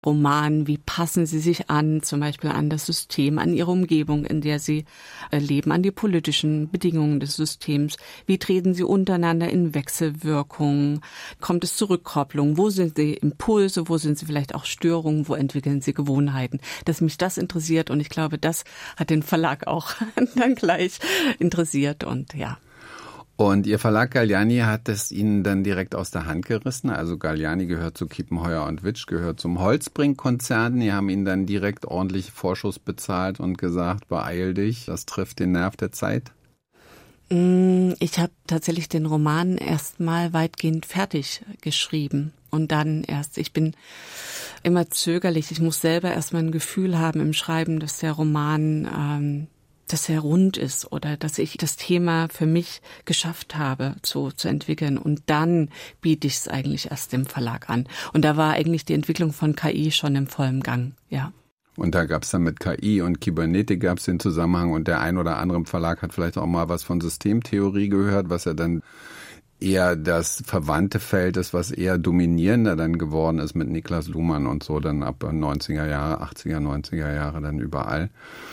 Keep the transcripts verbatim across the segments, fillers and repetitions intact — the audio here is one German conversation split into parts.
Roman, wie passen sie sich an, zum Beispiel an das System, an ihre Umgebung, in der sie leben, an die politischen Bedingungen des Systems. Wie treten sie untereinander in Wechselwirkungen? Kommt es zu Rückkopplung? Wo sind sie Impulse? Wo sind sie vielleicht auch Störungen? Wo entwickeln sie Gewohnheiten? Dass mich das interessiert und ich glaube, das hat den Verlag auch dann gleich interessiert und ja. Und Ihr Verlag Galliani hat es Ihnen dann direkt aus der Hand gerissen. Also Galliani gehört zu Kiepenheuer und Witsch, gehört zum Holzbrink-Konzern. Die haben Ihnen dann direkt ordentlich Vorschuss bezahlt und gesagt, beeil dich, das trifft den Nerv der Zeit. Ich habe tatsächlich den Roman erst mal weitgehend fertig geschrieben und dann erst, ich bin immer zögerlich, ich muss selber erst mal ein Gefühl haben im Schreiben, dass der Roman ähm, dass er rund ist oder dass ich das Thema für mich geschafft habe zu, zu entwickeln. Und dann biete ich es eigentlich erst dem Verlag an. Und da war eigentlich die Entwicklung von K I schon im vollen Gang, ja. Und da gab es dann mit K I und Kybernetik gab es den Zusammenhang und der ein oder andere im Verlag hat vielleicht auch mal was von Systemtheorie gehört, was ja dann eher das verwandte Feld ist, was eher dominierender dann geworden ist mit Niklas Luhmann und so, dann ab neunziger Jahre, achtziger, neunziger Jahre dann überall.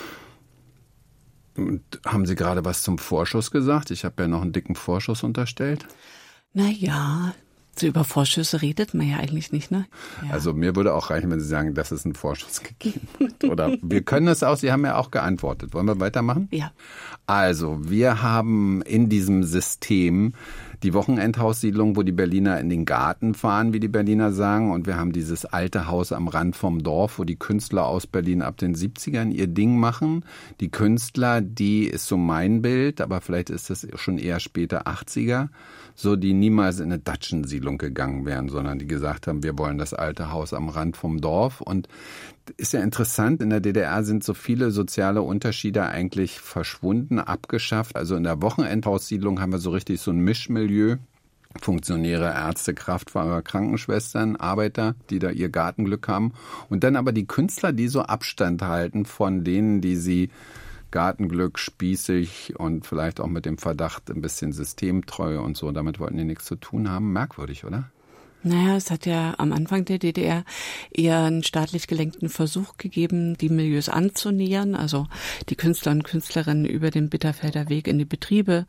Und haben Sie gerade was zum Vorschuss gesagt? Ich habe ja noch einen dicken Vorschuss unterstellt. Naja, so über Vorschüsse redet man ja eigentlich nicht, ne? Ja. Also mir würde auch reichen, wenn Sie sagen, dass es einen Vorschuss gegeben hat. Oder wir können es auch, Sie haben ja auch geantwortet. Wollen wir weitermachen? Ja. Also wir haben in diesem System die Wochenendhaussiedlung, wo die Berliner in den Garten fahren, wie die Berliner sagen. Und wir haben dieses alte Haus am Rand vom Dorf, wo die Künstler aus Berlin ab den siebzigern ihr Ding machen. Die Künstler, die ist so mein Bild, aber vielleicht ist das schon eher später achtziger, so die niemals in eine Datschensiedlung gegangen wären, sondern die gesagt haben, wir wollen das alte Haus am Rand vom Dorf. Und ist ja interessant, in der D D R sind so viele soziale Unterschiede eigentlich verschwunden, abgeschafft. Also in der Wochenendhaussiedlung haben wir so richtig so ein Mischmilieu. Funktionäre, Ärzte, Kraftfahrer, Krankenschwestern, Arbeiter, die da ihr Gartenglück haben. Und dann aber die Künstler, die so Abstand halten von denen, die sie Gartenglück, spießig und vielleicht auch mit dem Verdacht ein bisschen systemtreu und so. Damit wollten die nichts zu tun haben. Merkwürdig, oder? Naja, es hat ja am Anfang der D D R eher einen staatlich gelenkten Versuch gegeben, die Milieus anzunähern, also die Künstler und Künstlerinnen über den Bitterfelder Weg in die Betriebe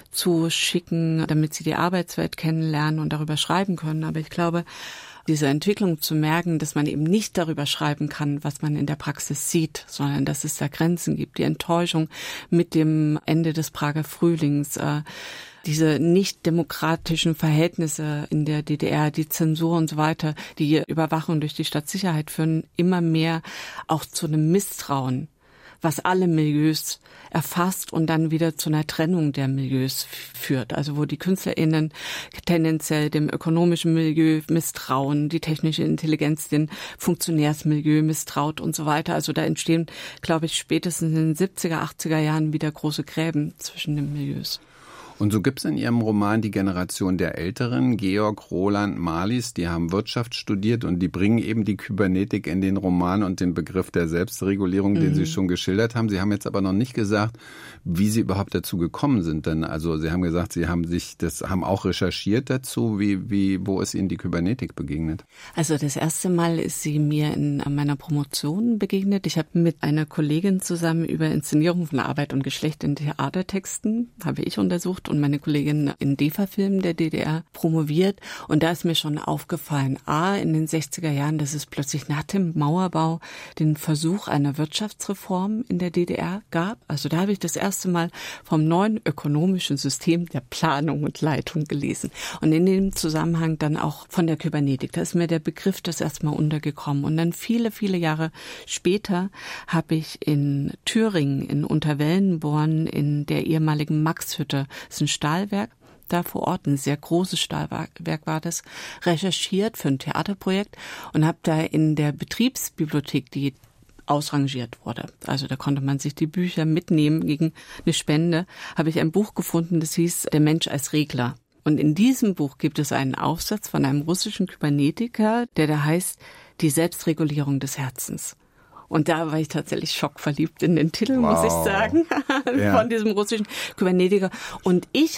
zu schicken, damit sie die Arbeitswelt kennenlernen und darüber schreiben können. Aber ich glaube, diese Entwicklung zu merken, dass man eben nicht darüber schreiben kann, was man in der Praxis sieht, sondern dass es da Grenzen gibt, die Enttäuschung mit dem Ende des Prager Frühlings, äh, diese nicht demokratischen Verhältnisse in der D D R, die Zensur und so weiter, die Überwachung durch die Stadtsicherheit führen immer mehr auch zu einem Misstrauen, was alle Milieus erfasst und dann wieder zu einer Trennung der Milieus führt. Also wo die KünstlerInnen tendenziell dem ökonomischen Milieu misstrauen, die technische Intelligenz dem Funktionärsmilieu misstraut und so weiter. Also da entstehen, glaube ich, spätestens in den siebziger, achtziger Jahren wieder große Gräben zwischen den Milieus. Und so gibt es in Ihrem Roman die Generation der Älteren, Georg, Roland, Marlies, die haben Wirtschaft studiert und die bringen eben die Kybernetik in den Roman und den Begriff der Selbstregulierung, mhm. den Sie schon geschildert haben. Sie haben jetzt aber noch nicht gesagt, wie Sie überhaupt dazu gekommen sind. Denn also Sie haben gesagt, Sie haben sich das haben auch recherchiert dazu. Wie, wie, wo ist Ihnen die Kybernetik begegnet? Also das erste Mal ist sie mir in meiner Promotion begegnet. Ich habe mit einer Kollegin zusammen über Inszenierung von Arbeit und Geschlecht in Theatertexten, habe ich untersucht, und meine Kollegin in DEFA-Filmen der D D R promoviert. Und da ist mir schon aufgefallen, A, in den sechziger Jahren, dass es plötzlich nach dem Mauerbau den Versuch einer Wirtschaftsreform in der D D R gab. Also da habe ich das erste Mal vom neuen ökonomischen System der Planung und Leitung gelesen. Und in dem Zusammenhang dann auch von der Kybernetik. Da ist mir der Begriff das erstmal untergekommen. Und dann viele, viele Jahre später habe ich in Thüringen, in Unterwellenborn, in der ehemaligen Maxhütte, ein Stahlwerk, da vor Ort, ein sehr großes Stahlwerk war das, recherchiert für ein Theaterprojekt und habe da in der Betriebsbibliothek, die ausrangiert wurde, also da konnte man sich die Bücher mitnehmen gegen eine Spende, habe ich ein Buch gefunden, das hieß Der Mensch als Regler. Und in diesem Buch gibt es einen Aufsatz von einem russischen Kybernetiker, der da heißt Die Selbstregulierung des Herzens. Und da war ich tatsächlich schockverliebt in den Titel, wow. muss ich sagen, ja. von diesem russischen Kybernetiker. Und ich habe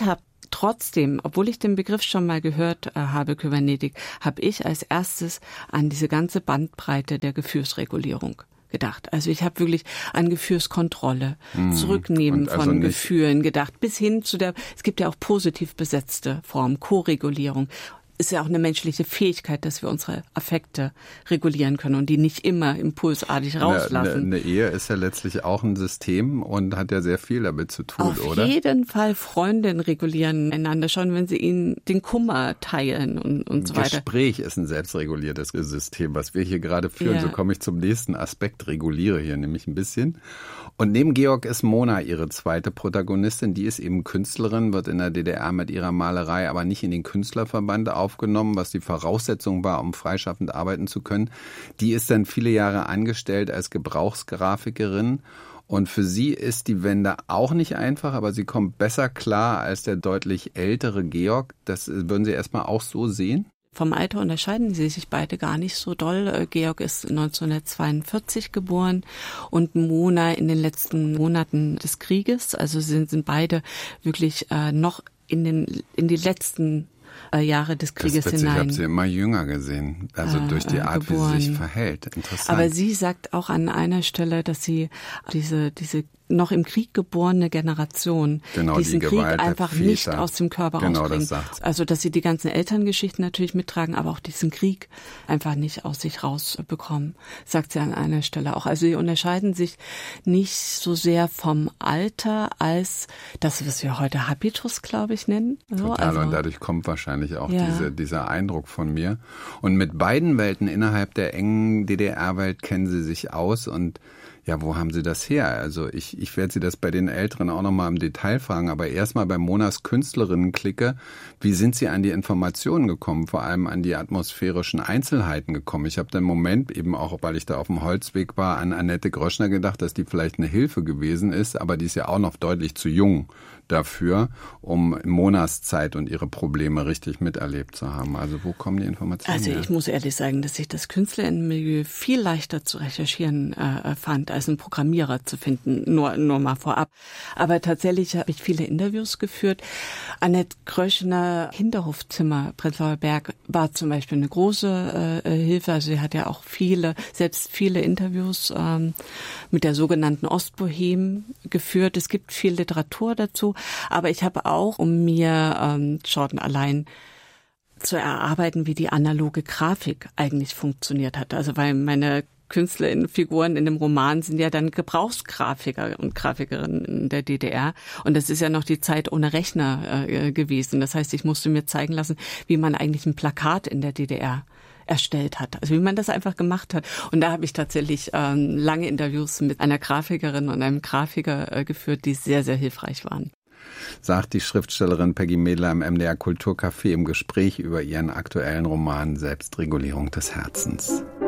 trotzdem, obwohl ich den Begriff schon mal gehört äh, habe, Kybernetik, habe ich als erstes an diese ganze Bandbreite der Gefühlsregulierung gedacht. Also ich habe wirklich an Gefühlskontrolle, mhm. Zurücknehmen also von Gefühlen gedacht, bis hin zu der, es gibt ja auch positiv besetzte Formen, Koregulierung. Ist ja auch eine menschliche Fähigkeit, dass wir unsere Affekte regulieren können und die nicht immer impulsartig rauslassen. Eine, eine, eine Ehe ist ja letztlich auch ein System und hat ja sehr viel damit zu tun, Auf oder? Auf jeden Fall Freundinnen regulieren einander schon, wenn sie ihnen den Kummer teilen und, und so weiter. Gespräch ist ein selbstreguliertes System, was wir hier gerade führen. Ja. So komme ich zum nächsten Aspekt, reguliere hier nämlich ein bisschen. Und neben Georg ist Mona ihre zweite Protagonistin. Die ist eben Künstlerin, wird in der D D R mit ihrer Malerei aber nicht in den Künstlerverband aufgenommen, was die Voraussetzung war, um freischaffend arbeiten zu können. Die ist dann viele Jahre angestellt als Gebrauchsgrafikerin. Und für sie ist die Wende auch nicht einfach, aber sie kommt besser klar als der deutlich ältere Georg. Das würden Sie erstmal auch so sehen? Vom Alter unterscheiden sie sich beide gar nicht so doll. Georg ist neunzehnhundertzweiundvierzig geboren und Mona in den letzten Monaten des Krieges. Also sind, sind beide wirklich äh, noch in den in die letzten äh, Jahre des Krieges das ist witzig, hinein. Ich habe sie immer jünger gesehen, also äh, durch die Art, geboren. Wie sie sich verhält. Interessant. Aber sie sagt auch an einer Stelle, dass sie diese diese noch im Krieg geborene Generation genau, diesen die Krieg Gewalt einfach nicht aus dem Körper genau, rausbringen. Das sagt's. Also dass sie die ganzen Elterngeschichten natürlich mittragen, aber auch diesen Krieg einfach nicht aus sich rausbekommen, sagt sie an einer Stelle auch. Also sie unterscheiden sich nicht so sehr vom Alter als das, was wir heute Habitus, glaube ich, nennen. So, Total, also, und dadurch kommt wahrscheinlich auch ja. diese, dieser Eindruck von mir. Und mit beiden Welten innerhalb der engen D D R-Welt kennen sie sich aus und ja, wo haben Sie das her? Also ich, ich werde Sie das bei den Älteren auch nochmal im Detail fragen, aber erstmal bei Monas Künstlerinnen-Clique, wie sind Sie an die Informationen gekommen, vor allem an die atmosphärischen Einzelheiten gekommen? Ich habe dann im Moment, eben auch weil ich da auf dem Holzweg war, an Annette Gröschner gedacht, dass die vielleicht eine Hilfe gewesen ist, aber die ist ja auch noch deutlich zu jung dafür, um Monas Zeit und ihre Probleme richtig miterlebt zu haben. Also wo kommen die Informationen Also her? ich muss ehrlich sagen, dass ich das Künstlerinnenmilieu viel leichter zu recherchieren äh, fand, als einen Programmierer zu finden, nur nur mal vorab. Aber tatsächlich habe ich viele Interviews geführt. Annette Gröschner, Hinterhofzimmer, Prenzlauer Berg, war zum Beispiel eine große äh, Hilfe. Also sie hat ja auch viele, selbst viele Interviews ähm, mit der sogenannten Ostbohem geführt. Es gibt viel Literatur dazu. Aber ich habe auch, um mir ähm, schon allein zu erarbeiten, wie die analoge Grafik eigentlich funktioniert hat. Also weil meine Künstlerinnenfiguren in dem Roman sind ja dann Gebrauchsgrafiker und Grafikerinnen in der D D R. Und das ist ja noch die Zeit ohne Rechner äh, gewesen. Das heißt, ich musste mir zeigen lassen, wie man eigentlich ein Plakat in der D D R erstellt hat. Also wie man das einfach gemacht hat. Und da habe ich tatsächlich ähm, lange Interviews mit einer Grafikerin und einem Grafiker äh, geführt, die sehr, sehr hilfreich waren. Sagt die Schriftstellerin Peggy Medler im M D R Kulturcafé im Gespräch über ihren aktuellen Roman Selbstregulierung des Herzens.